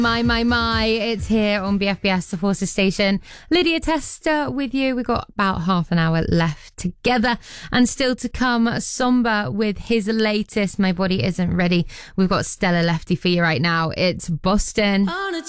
My, it's here on BFBS, the Forces Station. Lydia Tester with you. We've got about half an hour left together. And still to come, Somba with his latest, My Body Isn't Ready. We've got Stella Lefty for you right now. It's Boston. On a